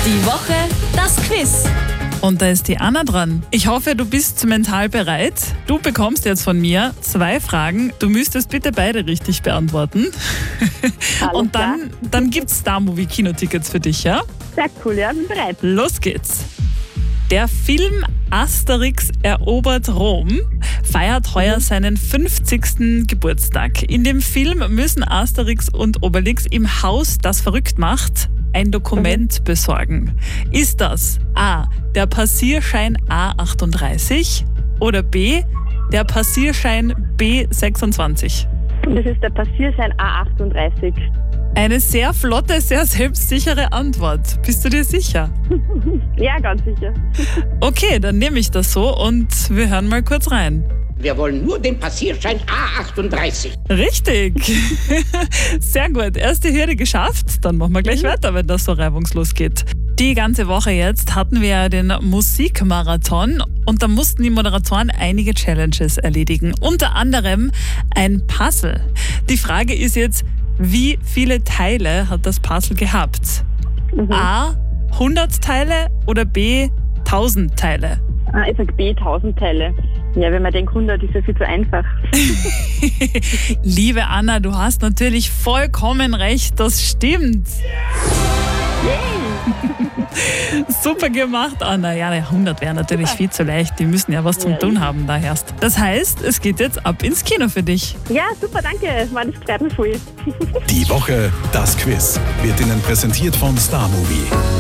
Die Woche, das Quiz. Und da ist die Anna dran. Ich hoffe, du bist mental bereit. Du bekommst jetzt von mir 2 Fragen. Du müsstest bitte beide richtig beantworten. Und dann gibt es Star-Movie-Kinotickets für dich, ja? Sehr cool, ja, bin bereit. Los geht's. Der Film Asterix erobert Rom feiert heuer seinen 50. Geburtstag. In dem Film müssen Asterix und Obelix im Haus, das verrückt macht, ein Dokument besorgen. Ist das A. der Passierschein A38 oder B. der Passierschein B26? Das ist der Passierschein A38. Eine sehr flotte, sehr selbstsichere Antwort. Bist du dir sicher? Ja, ganz sicher. Okay, dann nehme ich das so und wir hören mal kurz rein. Wir wollen nur den Passierschein A38. Richtig. Sehr gut. Erste Hürde geschafft. Dann machen wir gleich weiter, wenn das so reibungslos geht. Die ganze Woche jetzt hatten wir ja den Musikmarathon und da mussten die Moderatoren einige Challenges erledigen. Unter anderem ein Puzzle. Die Frage ist jetzt, wie viele Teile hat das Puzzle gehabt? A. 100 Teile oder B. 1000 Teile? Ich sag B, 1000 Teile. Ja, wenn man denkt, 100 ist ja viel zu einfach. Liebe Anna, du hast natürlich vollkommen recht, das stimmt. Super gemacht, Anna. Ja, 100 wäre natürlich viel zu leicht. Die müssen ja was zum Tun haben, da erst. Das heißt, es geht jetzt ab ins Kino für dich. Ja, super, danke. Das freut mich voll. Die Woche, das Quiz, wird Ihnen präsentiert von Star Movie.